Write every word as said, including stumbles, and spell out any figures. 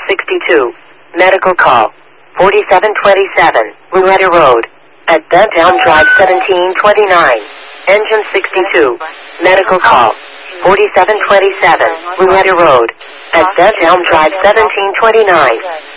sixty-two. Medical call. forty-seven twenty-seven. Roulette Road. At Bent Elm Drive seventeen twenty-nine. Engine sixty-two. Medical call. forty-seven twenty-seven. Roulette Road. At Bent Elm Drive seventeen twenty-nine.